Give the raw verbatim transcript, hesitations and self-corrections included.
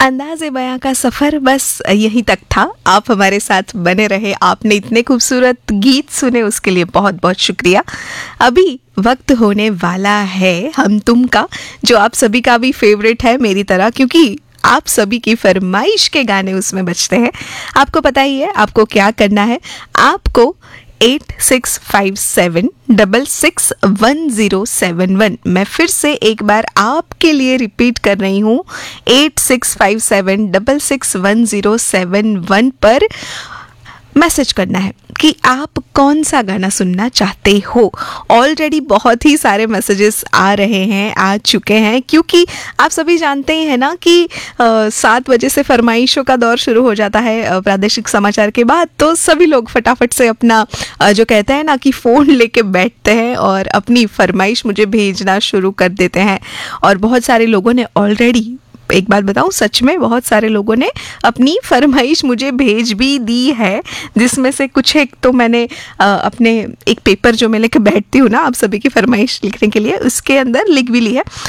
अंदाज़े बयां का सफ़र बस यहीं तक था। आप हमारे साथ बने रहे, आपने इतने खूबसूरत गीत सुने, उसके लिए बहुत बहुत शुक्रिया। अभी वक्त होने वाला है हम तुम का, जो आप सभी का भी फेवरेट है मेरी तरह, क्योंकि आप सभी की फरमाइश के गाने उसमें बजते हैं। आपको पता ही है आपको क्या करना है। आपको eight six five seven double six one zero seven one, मैं फिर से एक बार आपके लिए रिपीट कर रही हूँ, eight six five seven double six one zero seven one पर मैसेज करना है कि आप कौन सा गाना सुनना चाहते हो। ऑलरेडी बहुत ही सारे मैसेजेस आ रहे हैं, आ चुके हैं, क्योंकि आप सभी जानते ही हैं ना कि सात बजे से फरमाइशों का दौर शुरू हो जाता है प्रादेशिक समाचार के बाद। तो सभी लोग फटाफट से अपना अ, जो कहते हैं ना कि फ़ोन लेके बैठते हैं और अपनी फरमाइश मुझे भेजना शुरू कर देते हैं। और बहुत सारे लोगों ने ऑलरेडी, एक बात बताऊं, सच में बहुत सारे लोगों ने अपनी फरमाइश मुझे भेज भी दी है, जिसमें से कुछ एक तो मैंने आ, अपने एक पेपर जो मैं लेके बैठती हूँ ना आप सभी की फरमाइश लिखने के लिए, उसके अंदर लिख भी ली है।